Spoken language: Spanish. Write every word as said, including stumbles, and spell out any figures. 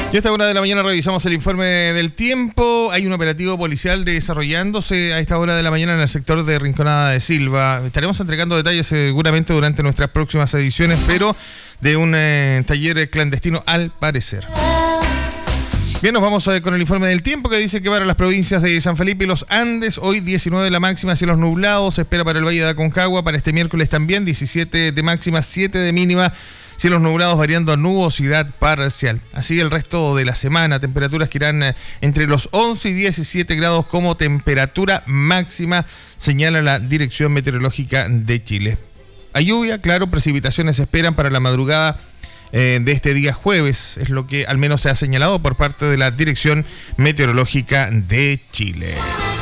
Y a esta hora de la mañana revisamos el informe del tiempo. Hay un operativo policial desarrollándose a esta hora de la mañana en el sector de Rinconada de Silva. Estaremos entregando detalles seguramente durante nuestras próximas ediciones, pero de un eh, taller clandestino al parecer. Bien, nos vamos eh, con el informe del tiempo que dice que para las provincias de San Felipe y Los Andes, hoy diecinueve la máxima, cielos nublados, se espera para el Valle de Aconcagua, para este miércoles también diecisiete de máxima, siete de mínima, cielos nublados variando a nubosidad parcial. Así el resto de la semana, temperaturas que irán eh, entre los once y diecisiete grados como temperatura máxima, señala la Dirección Meteorológica de Chile. Hay lluvia, claro, precipitaciones se esperan para la madrugada Eh, de este día jueves, es lo que al menos se ha señalado por parte de la Dirección Meteorológica de Chile.